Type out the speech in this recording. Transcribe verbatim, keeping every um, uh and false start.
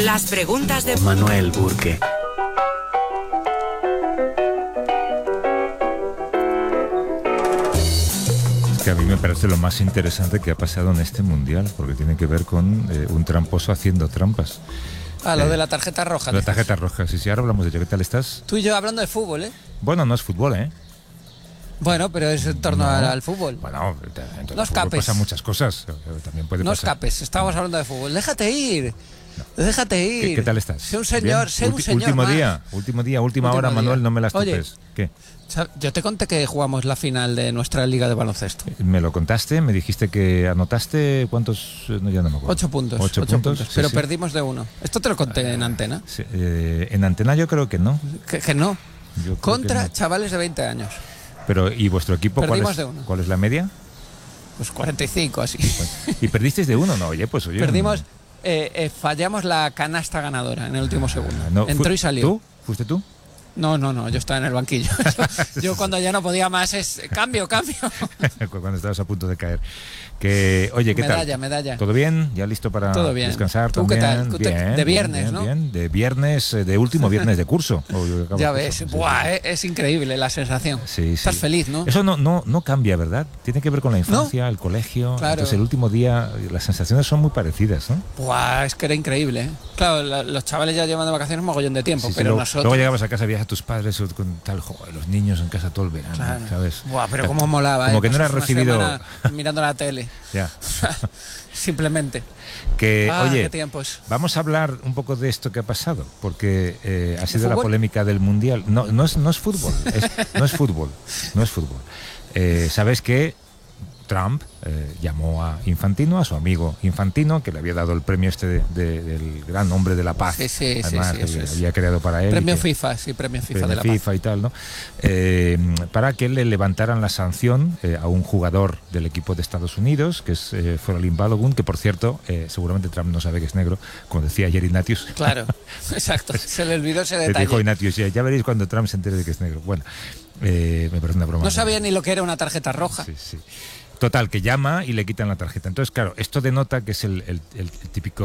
Las preguntas de Manuel Burke. Que a mí me parece lo más interesante que ha pasado en este mundial, porque tiene que ver con eh, un tramposo haciendo trampas. Ah, lo Eh, de la tarjeta roja. La dices. tarjeta roja, sí, sí, ahora hablamos de ello. ¿Qué tal estás? Tú y yo hablando de fútbol, ¿eh? Bueno, no es fútbol, ¿eh? Bueno, pero es en torno No. al, al fútbol. Bueno, en todo No el fútbol escapes. pasan muchas cosas. También puede No pasar. escapes, estábamos hablando de fútbol. Déjate ir. Déjate ir. ¿Qué, qué tal estás? Sé un señor, Bien. sé un Ulti- señor. Último más. día, último día, última Último hora, día. Manuel, no me las Oye. topes. ¿Qué? Sab- Yo te conté que jugamos la final de nuestra liga de baloncesto. Me lo contaste, me dijiste que anotaste cuántos, no, ya no me acuerdo. Ocho puntos. Ocho, ocho puntos, puntos, sí, pero sí. perdimos de uno. Esto te lo conté en antena. Sí, eh, en antena yo creo que no. Que, que no. Yo creo Contra que no. chavales de veinte años. Pero, ¿y vuestro equipo cuál Perdimos es, de uno. cuál es la media? Pues cuarenta y cinco, así. ¿Y perdisteis de uno? No, oye, pues oye. Perdimos, eh, eh, fallamos la canasta ganadora en el último segundo. no, Entró fu- y salió. ¿Tú? ¿Fuiste tú? No, no, no, yo estaba en el banquillo. Yo, yo cuando ya no podía más es cambio, cambio. Cuando estabas a punto de caer. Que, oye, ¿qué Medalla, tal? medalla. ¿Todo bien? ¿Ya listo para Todo bien. descansar ¿Tú qué también? tal? Tú te- Bien, de bien, viernes, bien, ¿no? bien. De viernes, eh, de último viernes de curso. O yo acabo Ya el ves, curso, sí, buah, sí. eh, es increíble la sensación. Sí, sí. Estás feliz, ¿no? Eso no, no, no cambia, ¿verdad? Tiene que ver con la infancia, el colegio. Claro. Entonces el último día, las sensaciones son muy parecidas, ¿no? Buah, es que era increíble. ¿eh? Claro, la- los chavales ya llevan de vacaciones un mogollón de tiempo, Sí, sí, pero luego, nosotros... luego llegabas a casa, veías a tus padres con tal, joder, los niños en casa todo el verano, Claro. ¿sabes? Buah, pero cómo molaba. Como ¿eh? que no Pasas eras una recibido... semana mirando la tele. Ya. Simplemente. Que, Ah, oye, qué tiempos. vamos a hablar un poco de esto que ha pasado, porque eh, ha sido la fútbol? polémica del Mundial. No, no es, no es fútbol, es- no es fútbol, no es fútbol. Eh, Sabes que Trump eh, llamó a Infantino, a su amigo Infantino, que le había dado el premio este de- de- del gran hombre de la paz, Sí, sí, sí, además, sí, que eso es. había creado para él. y Premio que- FIFA, sí, premio FIFA premio de la paz. FIFA y tal, ¿no? Eh, para que le levantaran la sanción eh, a un jugador del equipo de Estados Unidos, que es eh, Foralin Balogun, que por cierto, eh, seguramente Trump no sabe que es negro, como decía ayer Ignatius. Claro, exacto. Se le olvidó ese Le detalle. dijo Ignatius, ya, ya veréis cuando Trump se entere de que es negro. Bueno, eh, me parece una broma. No sabía ni lo que era una tarjeta roja. Sí, sí. Total, que llama y le quitan la tarjeta. Entonces, claro, esto denota que es el, el- el típico